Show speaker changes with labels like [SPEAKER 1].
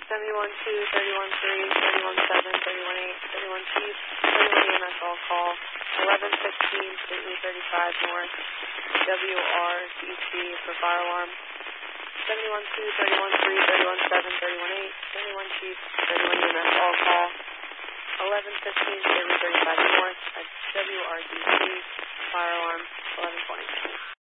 [SPEAKER 1] 71-2, 31-3, 31-7, 31-8, 31 Chief, 31 EMS all call, 11-15, Stately 35 North, WRDC for fire alarm, 71-2, 31-3, 31-7, 31-8, 31 Chief, 31 EMS all call, 11-15, Stately 35 North, at WRDC, fire alarm, 11-20.